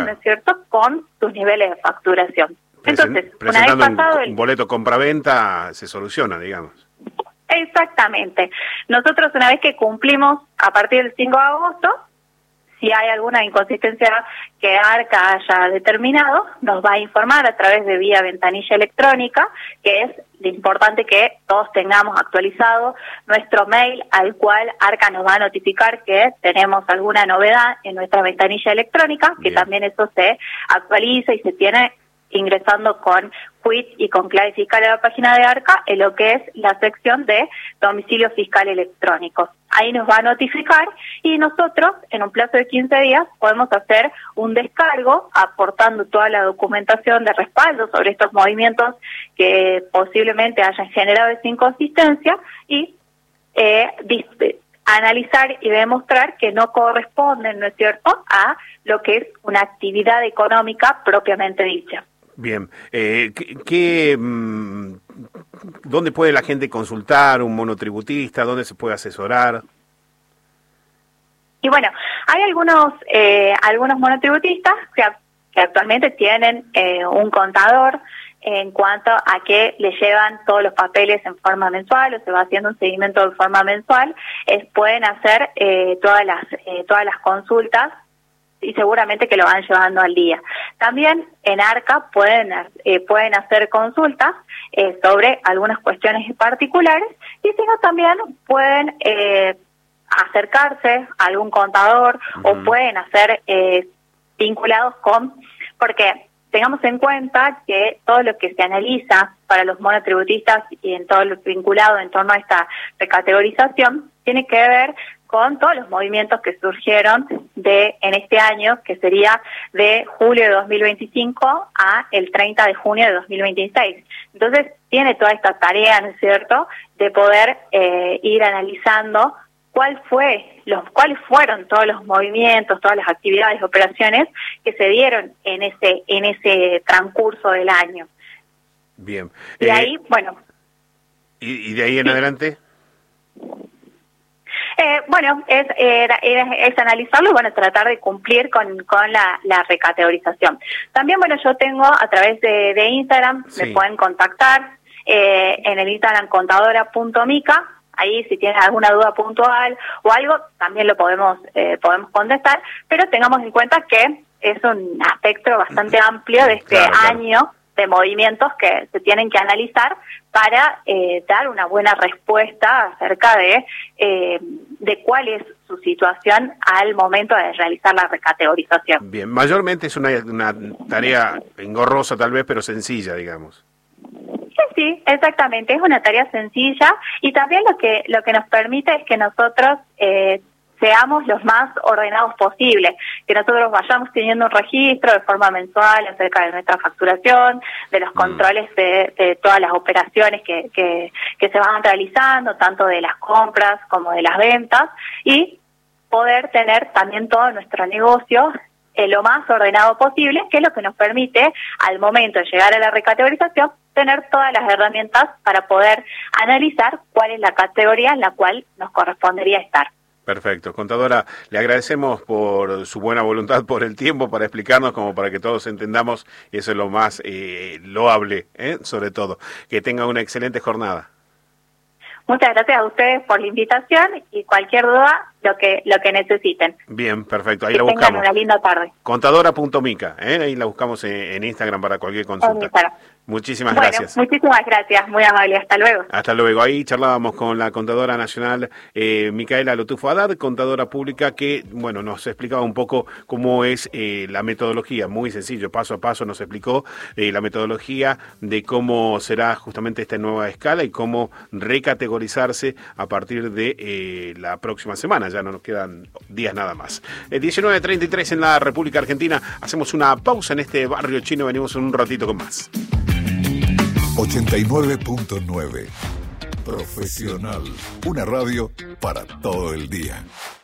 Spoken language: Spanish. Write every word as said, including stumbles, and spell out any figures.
¿no es cierto?, con sus niveles de facturación. Entonces, Presentando una vez pasado un, un boleto compra-venta, se soluciona, digamos. Exactamente. Nosotros, una vez que cumplimos a partir del cinco de agosto, si hay alguna inconsistencia que ARCA haya determinado, nos va a informar a través de vía ventanilla electrónica, que es importante que todos tengamos actualizado nuestro mail, al cual ARCA nos va a notificar que tenemos alguna novedad en nuestra ventanilla electrónica, que Bien. también eso se actualiza y se tiene ingresando con quit y con clave fiscal a la página de ARCA en lo que es la sección de domicilio fiscal electrónico. Ahí nos va a notificar y nosotros en un plazo de quince días podemos hacer un descargo aportando toda la documentación de respaldo sobre estos movimientos que posiblemente hayan generado esa inconsistencia y eh, analizar y demostrar que no corresponden, ¿no es cierto?, a lo que es una actividad económica propiamente dicha. Bien, eh, ¿qué, qué, mmm, ¿dónde puede la gente consultar un monotributista? ¿Dónde se puede asesorar? Y bueno, hay algunos eh, algunos monotributistas que, que actualmente tienen eh, un contador en cuanto a que le llevan todos los papeles en forma mensual o se va haciendo un seguimiento de forma mensual, es, pueden hacer eh, todas las eh, todas las consultas y seguramente que lo van llevando al día. También en ARCA pueden eh, pueden hacer consultas eh, sobre algunas cuestiones particulares y si no también pueden eh, acercarse a algún contador uh-huh. o pueden hacer eh, vinculados con, porque tengamos en cuenta que todo lo que se analiza para los monotributistas y en todo lo vinculado en torno a esta recategorización tiene que ver con todos los movimientos que surgieron de en este año, que sería de julio de dos mil veinticinco a el treinta de junio de dos mil veintiséis. Entonces, tiene toda esta tarea, ¿no es cierto?, de poder eh, ir analizando cuál fue, los cuáles fueron todos los movimientos, todas las actividades, operaciones que se dieron en ese en ese transcurso del año. Bien. Y eh, ahí, bueno. ¿Y, y de ahí en sí. adelante? Eh, bueno, es, eh, es, es analizarlo y bueno, tratar de cumplir con, con la, la recategorización. También, bueno, yo tengo a través de, de Instagram, sí. me pueden contactar eh, en el Instagram contadora punto mica, ahí si tienen alguna duda puntual o algo, también lo podemos, eh, podemos contestar, pero tengamos en cuenta que es un espectro bastante amplio de este claro, año claro. de movimientos que se tienen que analizar para eh, dar una buena respuesta acerca de, eh, de cuál es su situación al momento de realizar la recategorización. Bien, mayormente es una, una tarea engorrosa tal vez, pero sencilla, digamos. Sí, sí, exactamente, es una tarea sencilla y también lo que, lo que nos permite es que nosotros eh, seamos los más ordenados posible, que nosotros vayamos teniendo un registro de forma mensual acerca de nuestra facturación, de los controles de, de todas las operaciones que, que, que se van realizando, tanto de las compras como de las ventas, y poder tener también todo nuestro negocio eh, lo más ordenado posible, que es lo que nos permite, al momento de llegar a la recategorización, tener todas las herramientas para poder analizar cuál es la categoría en la cual nos correspondería estar. Perfecto. Contadora, le agradecemos por su buena voluntad, por el tiempo para explicarnos, como para que todos entendamos, y eso es lo más eh, loable, ¿eh? sobre todo. Que tenga una excelente jornada. Muchas gracias a ustedes por la invitación y cualquier duda, lo que lo que necesiten. Bien, perfecto. Ahí que la buscamos. Tengan una linda tarde. contadora punto mica, ¿eh? Ahí la buscamos en, en Instagram para cualquier consulta. Muchísimas bueno, gracias. Muchísimas gracias, muy amable. Hasta luego. Hasta luego. Ahí charlábamos con la contadora nacional eh, Micaela Lotufo Haddad, contadora pública, que bueno nos explicaba un poco cómo es eh, la metodología, muy sencillo, paso a paso nos explicó eh, la metodología de cómo será justamente esta nueva escala y cómo recategorizarse a partir de eh, la próxima semana. Ya no nos quedan días nada más. Eh, diecinueve treinta y tres en la República Argentina. Hacemos una pausa en este barrio chino. Venimos en un ratito con más. ochenta y nueve punto nueve Profesional. Una radio para todo el día.